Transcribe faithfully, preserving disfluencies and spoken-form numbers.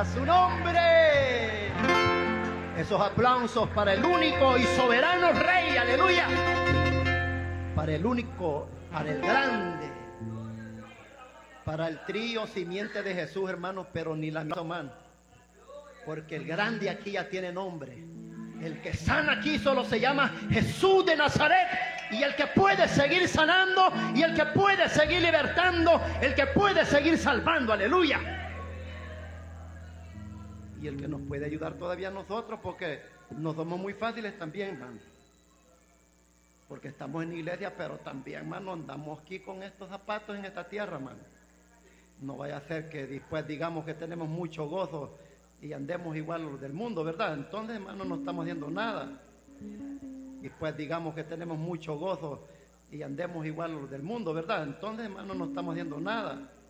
sea su nombre. Esos aplausos para el único y soberano Rey, aleluya. Para el único, para el grande, para el trío simiente de Jesús, hermanos, pero ni la mano, porque el grande aquí ya tiene nombre. El que sana aquí solo se llama Jesús de Nazaret, y el que puede seguir sanando, y el que puede seguir libertando, el que puede seguir salvando, aleluya. Y el que nos puede ayudar todavía a nosotros, porque nos somos muy fáciles también, hermano. Porque estamos en iglesia, pero también, hermano, andamos aquí con estos zapatos en esta tierra, hermano. No vaya a ser que después digamos que tenemos mucho gozo y andemos igual a los del mundo, ¿verdad? Entonces, hermano, no estamos haciendo nada. Después digamos que tenemos mucho gozo y andemos igual a los del mundo, ¿verdad? Entonces, hermano, no estamos haciendo nada.